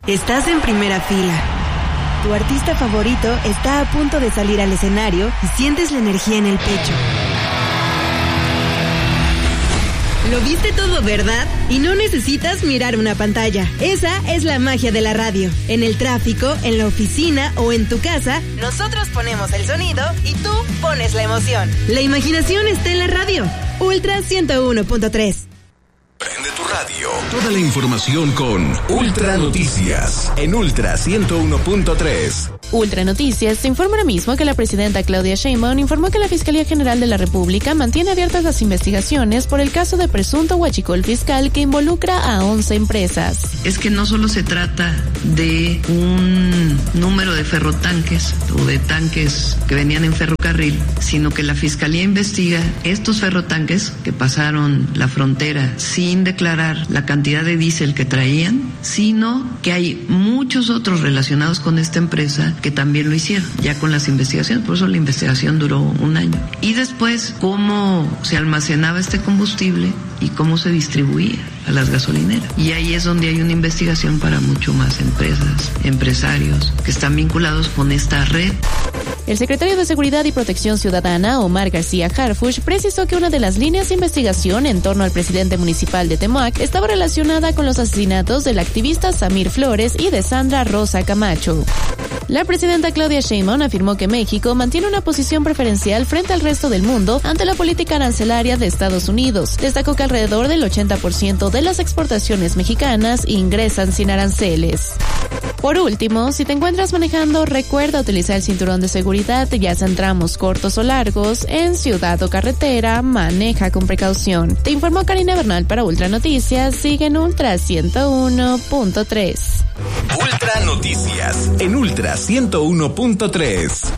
Estás en primera fila. Tu artista favorito está a punto de salir al escenario y sientes la energía en el pecho. Lo viste todo, ¿verdad? Y no necesitas mirar una pantalla. Esa es la magia de la radio. En el tráfico, en la oficina o en tu casa, nosotros ponemos el sonido y tú pones la emoción. La imaginación está en la radio. Ultra 101.3. Prende tu radio. Toda la información con Ultra Noticias en Ultra 101.3. Ultra Noticias te informa ahora mismo que la presidenta Claudia Sheinbaum informó que la Fiscalía General de la República mantiene abiertas las investigaciones por el caso de presunto huachicol fiscal que involucra a 11 empresas. Es que no solo se trata de un número de ferrotanques o de tanques que venían en ferrocarril, sino que la Fiscalía investiga estos ferrotanques que pasaron la frontera sin declarar la cantidad de diésel que traían, sino que hay muchos otros relacionados con esta empresa que también lo hicieron, ya con las investigaciones, por eso la investigación duró un año. Y después, cómo se almacenaba este combustible y cómo se distribuía a las gasolineras. Y ahí es donde hay una investigación para mucho más empresas, empresarios que están vinculados con esta red. El secretario de Seguridad y Protección Ciudadana, Omar García Harfuch, precisó que una de las líneas de investigación en torno al presidente municipal de Temoac estaba relacionada con los asesinatos del activista Samir Flores y de Sandra Rosa Camacho. La presidenta Claudia Sheinbaum afirmó que México mantiene una posición preferencial frente al resto del mundo ante la política arancelaria de Estados Unidos. Destacó que alrededor del 80% de las exportaciones mexicanas ingresan sin aranceles. Por último, si te encuentras manejando, recuerda utilizar el cinturón de seguridad, ya sea en tramos cortos o largos, en ciudad o carretera, maneja con precaución. Te informó Karina Bernal para Ultra Noticias, sigue en Ultra 101.3. Ultra Noticias en Ultra 101.3.